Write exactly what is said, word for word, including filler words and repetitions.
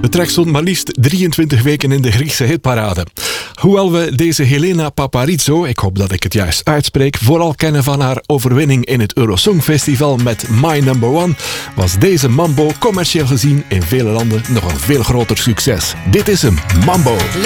De track stond maar liefst drieëntwintig weken in de Griekse hitparade. Hoewel we deze Helena Paparizou, ik hoop dat ik het juist uitspreek, vooral kennen van haar overwinning in het Eurosong Festival met My Number One, was deze Mambo commercieel gezien in vele landen nog een veel groter succes. Dit is hem, Mambo.